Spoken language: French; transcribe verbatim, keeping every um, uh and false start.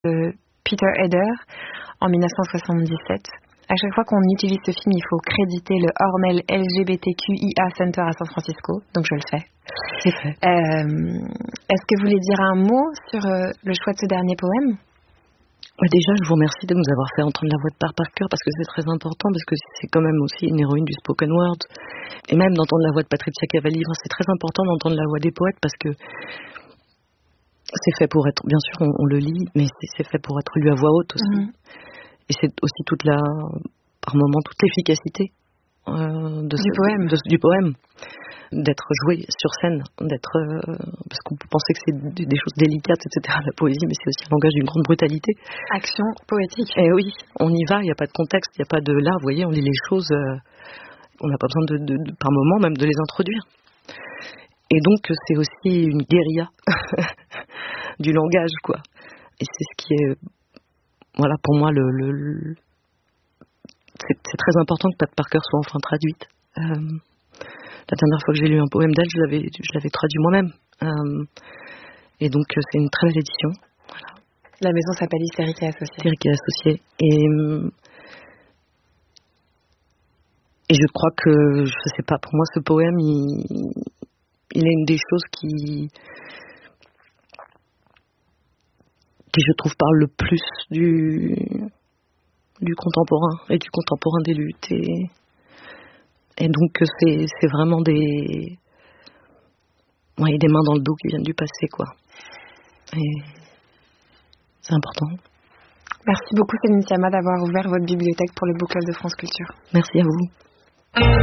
de Peter Eder en mille neuf cent soixante-dix-sept. À chaque fois qu'on utilise ce film, il faut créditer le Hormel L G B T Q I A Center à San Francisco, donc je le fais. C'est fait. Euh, est-ce que vous voulez dire un mot sur euh, le choix de ce dernier poème ? Déjà, je vous remercie de nous avoir fait entendre la voix de Par Parker parce que c'est très important, parce que c'est quand même aussi une héroïne du spoken word. Et même d'entendre la voix de Patricia Cavalli, c'est très important d'entendre la voix des poètes parce que c'est fait pour être, bien sûr, on, on le lit, mais c'est, c'est fait pour être lu à voix haute aussi. Mm-hmm. Et c'est aussi toute la, par moments, toute l'efficacité euh, de du, ce, poème. De, du poème. D'être joué sur scène, d'être euh, parce qu'on peut penser que c'est des, des choses délicates, et cetera. La poésie, mais c'est aussi un langage d'une grande brutalité. Action poétique. Et oui, on y va, il n'y a pas de contexte, il n'y a pas de là, vous voyez, on lit les choses, euh, on n'a pas besoin de, de, de, par moment même de les introduire. Et donc c'est aussi une guérilla du langage, quoi. Et c'est ce qui est, voilà, pour moi, le, le, le c'est, c'est très important que Pat Parker soit enfin traduite. Euh, La dernière fois que j'ai lu un poème d'elle, je l'avais, je l'avais traduit moi-même. Euh, et donc, c'est une très belle édition. Voilà. La maison s'appelle Hystérique et Associés. Hystérique et Associés. Et, et je crois que, je sais pas, pour moi, ce poème, il, il est une des choses qui, qui, je trouve, parle le plus du, du contemporain et du contemporain des luttes. Et, Et donc c'est, c'est vraiment des, ouais, des mains dans le dos qui viennent du passé, quoi. Et c'est important. Merci beaucoup Céline Sciamma d'avoir ouvert votre bibliothèque pour le Book Club de France Culture. Merci à vous.